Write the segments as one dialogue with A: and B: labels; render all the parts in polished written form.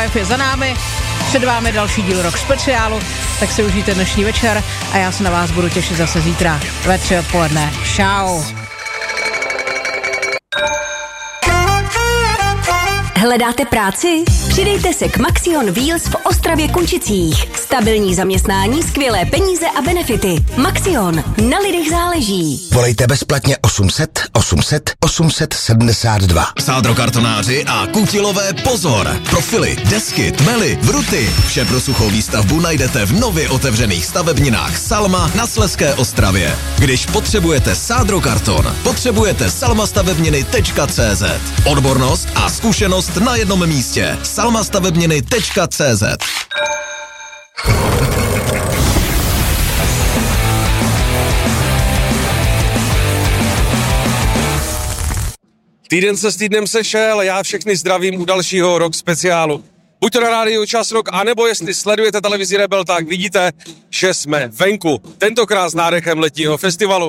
A: Live je za námi, před vámi další díl Rock speciálu, tak si užijte dnešní večer a já se na vás budu těšit zase zítra ve 3 odpoledne. Čau.
B: Hledáte práci? Přidejte se k Maxion Wheels v Ostravě Kunčicích. Stabilní zaměstnání, skvělé peníze a benefity. Maxion. Na lidech záleží.
C: Volejte bezplatně 800 800 872.
D: Sádrokartonáři a kutilové pozor. Profily, desky, tmely, vruty. Vše pro suchou výstavbu najdete v nově otevřených stavebninách Salma na Slezské Ostravě. Když potřebujete sádrokarton, potřebujete salmastavebniny.cz. Odbornost a zkušenost na jednom místě. salmastavebniny.cz.
E: Týden se s týdnem sešel, já všechny zdravím u dalšího Rock speciálu. Buď to na rádiu Čas Rock, anebo jestli sledujete televizi Rebel, tak vidíte, že jsme venku. Tentokrát s nádechem letního festivalu.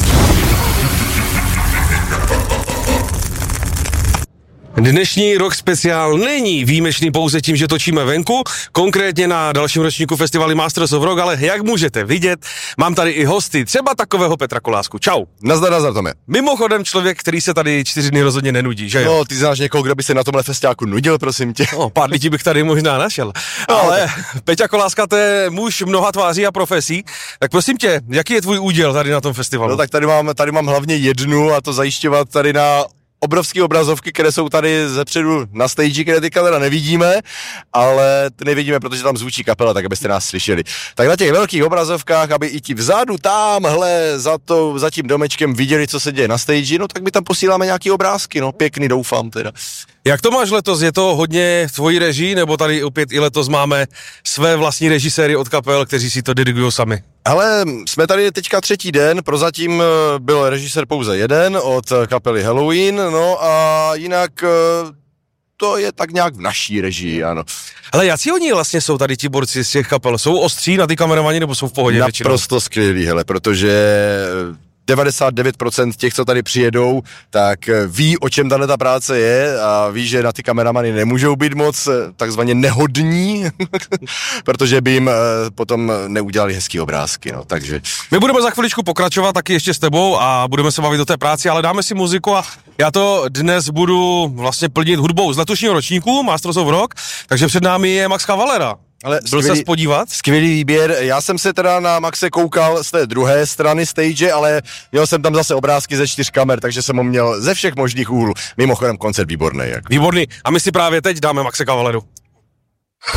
E: Dnešní Rock speciál není výjimečný pouze tím, že točíme venku, konkrétně na dalším ročníku festivalu Masters of Rock, ale jak můžete vidět, mám tady i hosty, třeba takového Petra Kolásku. Čau.
F: Nazdar, Tome.
E: Mimochodem člověk, který se tady 4 dny rozhodně nenudí, že jo?
F: No, ty znáš někoho, kdo by se na tomhle festiáku nudil, prosím tě.
E: No, pár lidí bych tady možná našel. Ale Peťa Koláska, to je muž mnoha tváří a profesí, tak prosím tě, jaký je tvůj úděl tady na tom festivalu?
F: No tak tady mám hlavně jednu, a to zajišťovat tady na obrovský obrazovky, které jsou tady zepředu na stage, které teďka teda nevidíme, ale nevidíme, protože tam zvučí kapela, tak abyste nás slyšeli. Tak na těch velkých obrazovkách, aby i ti vzadu, tamhle, za tím domečkem viděli, co se děje na stage, no tak my tam posíláme nějaký obrázky, no pěkný, doufám teda.
E: Jak to máš letos? Je to hodně tvojí režii, nebo tady opět i letos máme své vlastní režiséry od kapel, kteří si to dirigují sami?
F: Hele, jsme tady teďka 3. den, prozatím byl režisér pouze jeden od kapely Halloween, no a jinak to je tak nějak v naší režii, ano.
E: Ale jací oni vlastně jsou tady ti borci z těch kapel? Jsou ostří na ty kameramani, nebo jsou v pohodě většinou?
F: Naprosto skvělý, hele, protože 99% těch, co tady přijedou, tak ví, o čem tato práce je a ví, že na ty kameramany nemůžou být moc takzvaně nehodní, protože by jim potom neudělali hezký obrázky, no, takže.
E: My budeme za chviličku pokračovat taky ještě s tebou a budeme se bavit o té práci, ale dáme si muziku a já to dnes budu vlastně plnit hudbou z letošního ročníku Masters of Rock, takže před námi je Max Cavalera.
F: Ale
E: byl ses podívat?
F: Skvělý výběr, já jsem se teda na Maxe koukal z té druhé strany stage, ale měl jsem tam zase obrázky ze 4 kamer, takže jsem ho měl ze všech možných úhlů. Mimochodem koncert výborný. Jako.
E: Výborný, a my si právě teď dáme Maxe Cavaleru.